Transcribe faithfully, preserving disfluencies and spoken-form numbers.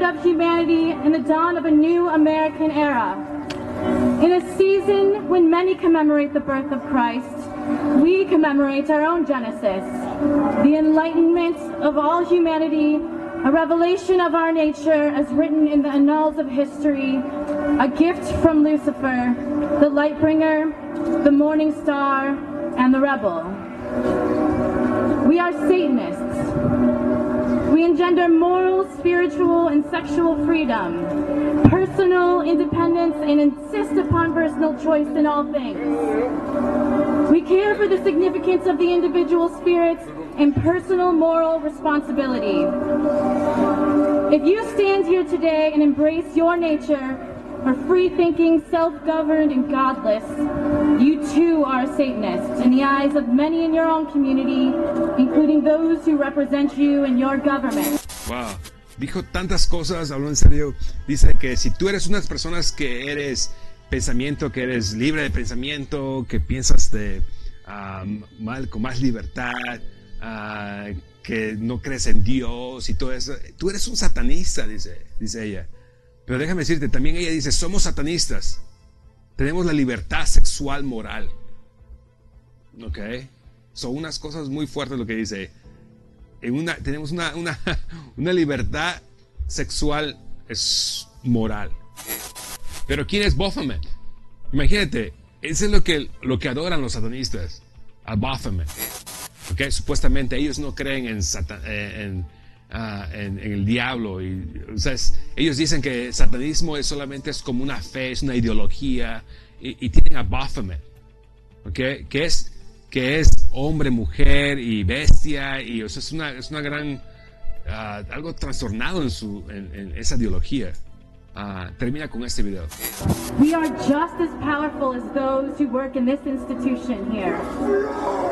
of humanity in the dawn of a new American era. In a season when many commemorate the birth of Christ, we commemorate our own Genesis, the enlightenment of all humanity, a revelation of our nature as written in the annals of history, a gift from Lucifer, the light bringer, the morning star, and the rebel. We are Satanists. We engender moral, spiritual, and sexual freedom, personal independence, and insist upon personal choice in all things. We care for the significance of the individual spirit and personal moral responsibility. If you stand here today and embrace your nature, are free-thinking, self-governed, and godless, you too are a Satanist in the eyes of many in your own community, including those who represent you in your government. Wow, dijo tantas cosas, habló en serio. Dice que si tú eres unas personas que eres pensamiento, que eres libre de pensamiento, que piensas de um, mal, con más libertad, uh, que no crees en Dios y todo eso, tú eres un satanista, dice, dice ella. Pero déjame decirte, también ella dice, somos satanistas. Tenemos la libertad sexual moral. ¿Ok? Son unas cosas muy fuertes lo que dice. En una, tenemos una, una, una libertad sexual es moral. Pero ¿quién es Baphomet? Imagínate, eso es lo que, lo que adoran los satanistas. A Baphomet. ¿Ok? Supuestamente ellos no creen en Satan, en Uh, en, en el diablo y, o sea, es, ellos dicen que el satanismo es solamente es como una fe, es una ideología y, y tienen a Baphomet, ¿okay? que es que es hombre, mujer y bestia y o sea, es una es una gran uh, algo trastornado en su en, en esa ideología. Uh, termina con este video. We are just as powerful as those who work in this institution here.